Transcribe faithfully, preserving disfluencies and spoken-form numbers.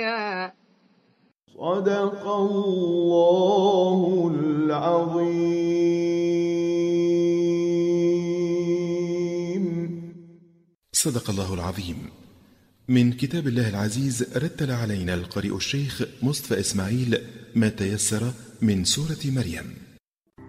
صدق الله العظيم. صدق الله العظيم. من كتاب الله العزيز رتل علينا القارئ الشيخ مصطفى إسماعيل ما تيسر من سورة مريم.